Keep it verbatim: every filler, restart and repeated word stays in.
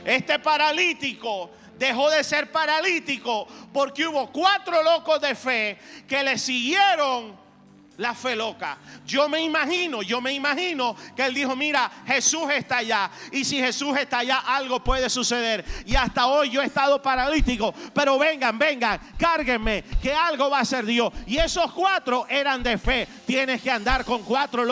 Este paralítico dejó de ser paralítico porque hubo cuatro locos de fe que le siguieron la fe loca. Yo me imagino, yo me imagino que él dijo, mira, Jesús está allá. Y si Jesús está allá, algo puede suceder. Y hasta hoy yo he estado paralítico, pero vengan, vengan, cárguenme, que algo va a hacer Dios. Y esos cuatro eran de fe. Tienes que andar con cuatro locos.